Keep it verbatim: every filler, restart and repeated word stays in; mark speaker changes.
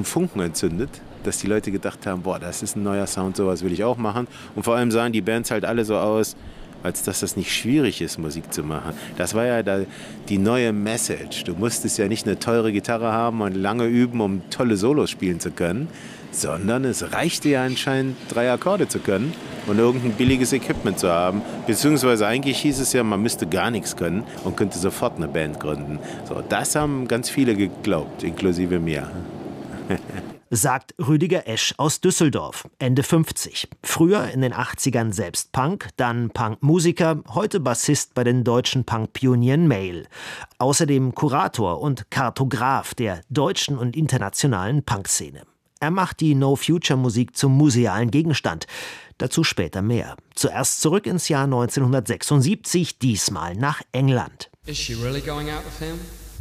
Speaker 1: einen Funken entzündet, dass die Leute gedacht haben, boah, das ist ein neuer Sound, sowas will ich auch machen. Und vor allem sahen die Bands halt alle so aus, als dass das nicht schwierig ist, Musik zu machen. Das war ja da die neue Message. Du musstest ja nicht eine teure Gitarre haben und lange üben, um tolle Solos spielen zu können, sondern es reichte ja anscheinend, drei Akkorde zu können und irgendein billiges Equipment zu haben. Beziehungsweise eigentlich hieß es ja, man müsste gar nichts können und könnte sofort eine Band gründen. So, das haben ganz viele geglaubt, inklusive mir.
Speaker 2: Sagt Rüdiger Esch aus Düsseldorf, Ende fünfzig. Früher in den achtzigern selbst Punk, dann Punkmusiker, heute Bassist bei den deutschen Punkpionieren Mail. Außerdem Kurator und Kartograf der deutschen und internationalen Punkszene. Er macht die No-Future-Musik zum musealen Gegenstand. Dazu später mehr. Zuerst zurück ins Jahr neunzehnhundertsechsundsiebzig, diesmal nach England.
Speaker 3: Is she really going out with him?